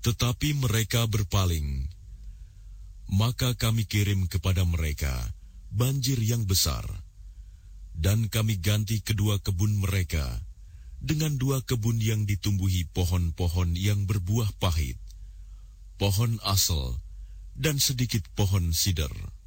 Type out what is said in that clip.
Tetapi mereka berpaling. Maka kami kirim kepada mereka banjir yang besar, dan kami ganti kedua kebun mereka dengan dua kebun yang ditumbuhi pohon-pohon yang berbuah pahit, pohon asel, dan sedikit pohon sider.